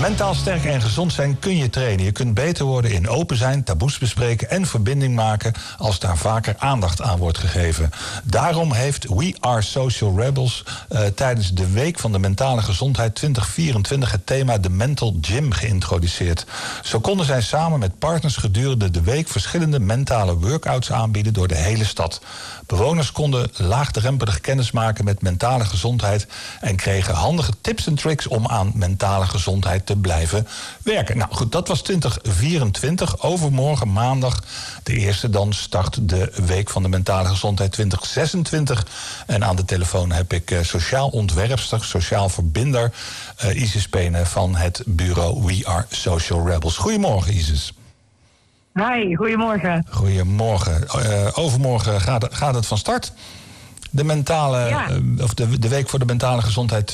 Mentaal sterk en gezond zijn kun je trainen. Je kunt beter worden in open zijn, taboes bespreken en verbinding maken als daar vaker aandacht aan wordt gegeven. Daarom heeft We Are Social Rebels tijdens de Week van de Mentale Gezondheid 2024 het thema The Mental Gym geïntroduceerd. Zo konden zij samen met partners gedurende de week verschillende mentale workouts aanbieden door de hele stad. Bewoners konden laagdrempelig kennis maken met mentale gezondheid en kregen handige tips en tricks om aan mentale gezondheid te blijven werken. Nou goed, dat was 2024. Overmorgen, maandag, de eerste, dan start de Week van de Mentale Gezondheid 2026. En aan de telefoon heb ik sociaal ontwerpster, sociaal verbinder Isis Pene van het bureau We Are Social Rebels. Goedemorgen, Isis. Hi, goedemorgen. Goedemorgen. Overmorgen gaat het van start. De de Week voor de Mentale Gezondheid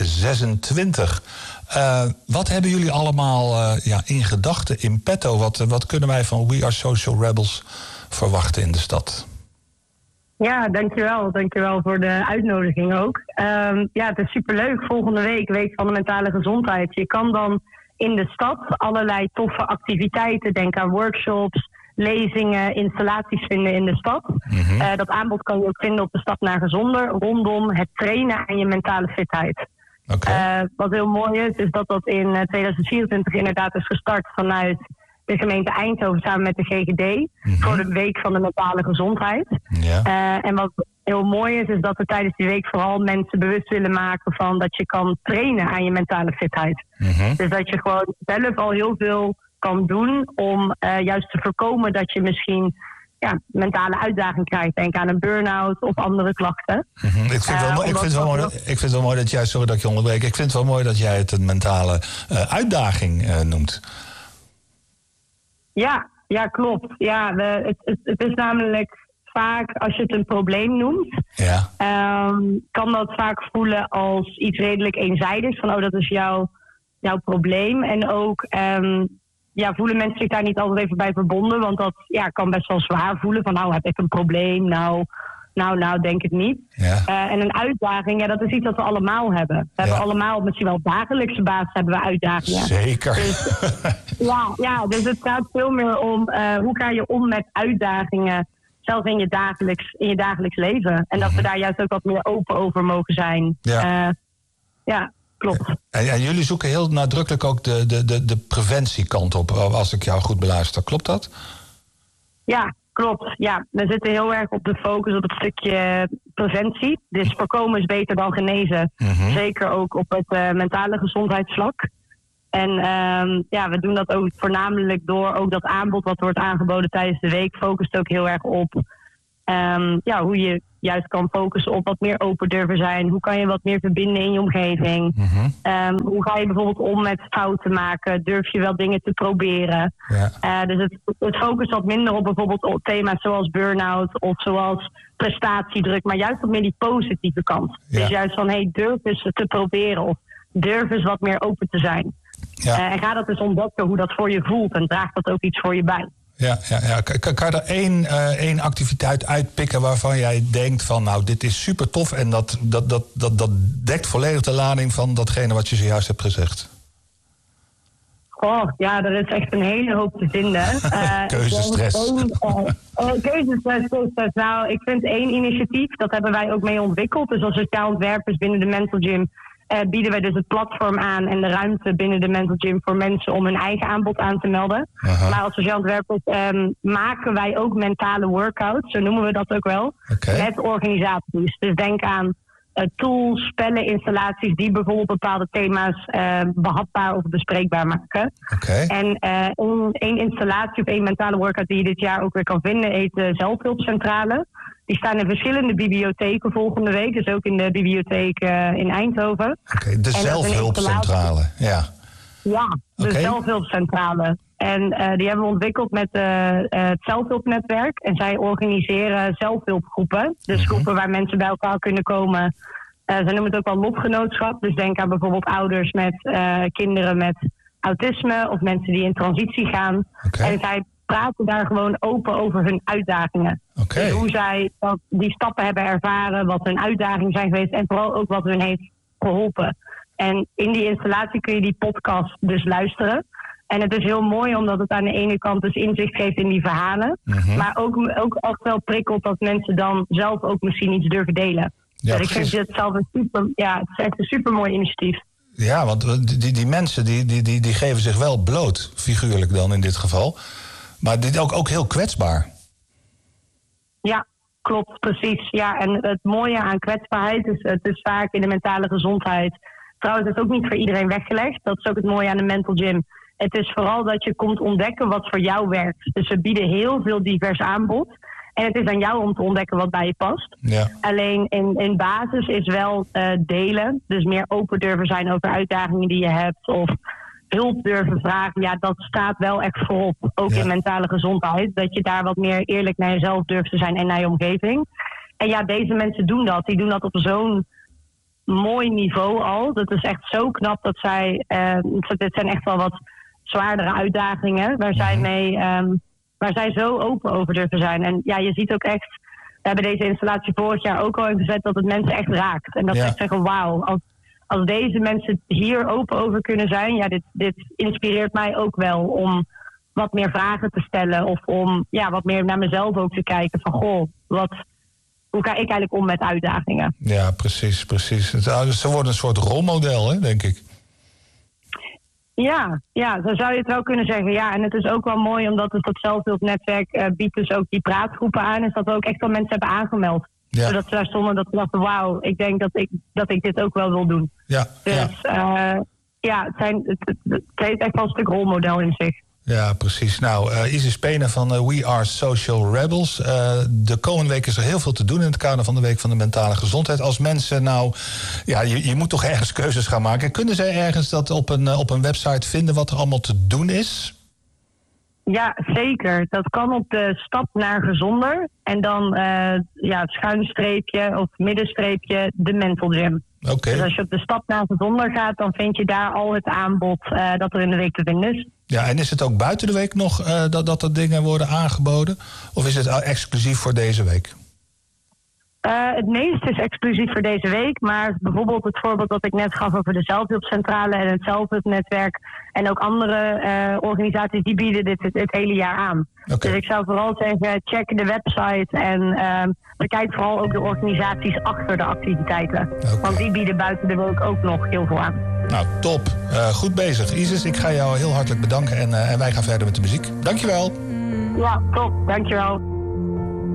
2026. Wat hebben jullie allemaal in gedachten, in petto? Wat kunnen wij van We Are Social Rebels verwachten in de stad? Ja, dankjewel. Dankjewel voor de uitnodiging ook. Het is superleuk. Volgende week, Week van de Mentale Gezondheid. Je kan dan in de stad allerlei toffe activiteiten, denk aan workshops, lezingen, installaties vinden in de stad. Mm-hmm. Dat aanbod kan je ook vinden op de Stad naar Gezonder rondom het trainen aan je mentale fitheid. Okay. Wat heel mooi is dat in 2024 inderdaad is gestart vanuit de gemeente Eindhoven samen met de GGD voor de Week van de Mentale Gezondheid. Yeah. En wat heel mooi is dat we tijdens die week vooral mensen bewust willen maken van dat je kan trainen aan je mentale fitheid. Mm-hmm. Dus dat je gewoon zelf al heel veel kan doen om juist te voorkomen dat je misschien mentale uitdaging krijgt. Denk aan een burn-out of andere klachten. Mm-hmm. Ik vind het wel mooi dat jij, sorry dat ik je onderbreek, ik vind het wel mooi dat jij het een mentale uitdaging noemt. Ja, klopt. Ja, het is namelijk vaak, als je het een probleem noemt, kan dat vaak voelen als iets redelijk eenzijdigs. Van, dat is jouw probleem. En ook voelen mensen zich daar niet altijd even bij verbonden. Want dat kan best wel zwaar voelen. Van, heb ik een probleem? Nou, denk het niet. Ja. En een uitdaging, dat is iets dat we allemaal hebben. We hebben allemaal, misschien wel op dagelijkse basis, hebben we uitdagingen. Zeker. Dus, dus het gaat veel meer om hoe ga je om met uitdagingen, zelfs in je dagelijks leven. En dat we daar juist ook wat meer open over mogen zijn. Klopt. En jullie zoeken heel nadrukkelijk ook de preventiekant op, als ik jou goed beluister. Klopt dat? Ja, klopt. Ja, we zitten heel erg op de focus op het stukje preventie. Dus voorkomen is beter dan genezen. Mm-hmm. Zeker ook op het mentale gezondheidsvlak. En we doen dat ook voornamelijk door ook dat aanbod wat wordt aangeboden tijdens de week focust ook heel erg op hoe je juist kan focussen op wat meer open durven zijn. Hoe kan je wat meer verbinden in je omgeving? Mm-hmm. Hoe ga je bijvoorbeeld om met fouten maken? Durf je wel dingen te proberen? Ja. Dus het focust wat minder op bijvoorbeeld op thema's zoals burn-out of zoals prestatiedruk, maar juist op meer die positieve kant. Ja. Dus juist van, durf eens te proberen of durf eens wat meer open te zijn. Ja. En ga dat eens ontdekken hoe dat voor je voelt en draagt dat ook iets voor je bij. Ja. Kan je er één activiteit uitpikken waarvan jij denkt van, dit is super tof en dat dekt volledig de lading van datgene wat je zojuist hebt gezegd? Er is echt een hele hoop te vinden. Keuzestress. Keuzestress. Nou, ik vind 1 initiatief, dat hebben wij ook mee ontwikkeld. Dus als sociaal ontwerpers binnen de Mental Gym bieden wij dus het platform aan en de ruimte binnen de Mental Gym voor mensen om hun eigen aanbod aan te melden. Aha. Maar als sociaal ontwerpers maken wij ook mentale workouts, zo noemen we dat ook wel, met organisaties. Dus denk aan tools, spellen, installaties die bijvoorbeeld bepaalde thema's behapbaar of bespreekbaar maken. Okay. En één installatie of 1 mentale workout die je dit jaar ook weer kan vinden heet de Zelfhulpcentrale. Die staan in verschillende bibliotheken volgende week. Dus ook in de bibliotheek in Eindhoven. De Zelfhulpcentrale, ja. Ja, de Zelfhulpcentrale. En die hebben we ontwikkeld met het zelfhulpnetwerk. En zij organiseren zelfhulpgroepen. Dus groepen waar mensen bij elkaar kunnen komen. Zij noemen het ook wel lotgenootschap. Dus denk aan bijvoorbeeld ouders met kinderen met autisme. Of mensen die in transitie gaan. En zij praten daar gewoon open over hun uitdagingen. Dus hoe zij die stappen hebben ervaren, wat hun uitdagingen zijn geweest en vooral ook wat hun heeft geholpen. En in die installatie kun je die podcast dus luisteren. En het is heel mooi omdat het aan de ene kant dus inzicht geeft in die verhalen. Mm-hmm. Maar ook echt wel prikkelt dat mensen dan zelf ook misschien iets durven delen. Ja, dus ik vind het zelf het is echt een super mooi initiatief. Ja, want die mensen die geven zich wel bloot, figuurlijk dan in dit geval. Maar dit ook heel kwetsbaar. Ja, klopt, precies. Ja, en het mooie aan kwetsbaarheid is, het is vaak in de mentale gezondheid. Trouwens, het is ook niet voor iedereen weggelegd. Dat is ook het mooie aan de Mental Gym. Het is vooral dat je komt ontdekken wat voor jou werkt. Dus we bieden heel veel divers aanbod. En het is aan jou om te ontdekken wat bij je past. Ja. Alleen in basis is wel delen. Dus meer open durven zijn over uitdagingen die je hebt. Of hulp durven vragen. Ja, dat staat wel echt voorop. Ook in mentale gezondheid. Dat je daar wat meer eerlijk naar jezelf durft te zijn en naar je omgeving. En ja, deze mensen doen dat. Die doen dat op zo'n mooi niveau al. Dat is echt zo knap dat zij... dit zijn echt wel wat zwaardere uitdagingen. Waar zij zo open over durven zijn. En ja, je ziet ook echt... We hebben deze installatie vorig jaar ook al ingezet dat het mensen echt raakt. En dat ze echt zeggen, wauw, als deze mensen hier open over kunnen zijn... Ja, dit inspireert mij ook wel om wat meer vragen te stellen. Of om wat meer naar mezelf ook te kijken. Van hoe ga ik eigenlijk om met uitdagingen? Ja, precies. Ze worden een soort rolmodel, hè, denk ik. Ja, zo zou je het wel kunnen zeggen. Ja, en het is ook wel mooi omdat het zelfhulpnetwerk biedt dus ook die praatgroepen aan. Is dat we ook echt wel mensen hebben aangemeld. Ja. Zodat ze daar stonden dat ze dachten, wauw, ik denk dat ik dit ook wel wil doen. Ja, dus het heeft echt wel een stuk rolmodel in zich. Ja, precies. Nou, Isis Pena van We Are Social Rebels. De komende week is er heel veel te doen in het kader van de Week van de Mentale Gezondheid. Als mensen je moet toch ergens keuzes gaan maken. Kunnen zij ergens dat op een website vinden wat er allemaal te doen is? Ja, zeker. Dat kan op de stap naar gezonder. En dan schuinstreepje of middenstreepje de Mental Gym. Okay. Dus als je op de stap naar gezonder gaat, dan vind je daar al het aanbod dat er in de week te vinden is. Ja, en is het ook buiten de week nog dat er dingen worden aangeboden? Of is het exclusief voor deze week? Het meeste is exclusief voor deze week. Maar bijvoorbeeld het voorbeeld dat ik net gaf over de zelfhulpcentrale en het zelfhulpnetwerk. En ook andere organisaties die bieden dit het hele jaar aan. Okay. Dus ik zou vooral zeggen, check de website en bekijk vooral ook de organisaties achter de activiteiten. Okay. Want die bieden buiten de week ook nog heel veel aan. Nou, top. Goed bezig. Isis, ik ga jou heel hartelijk bedanken en wij gaan verder met de muziek. Dankjewel. Ja, top. Dankjewel.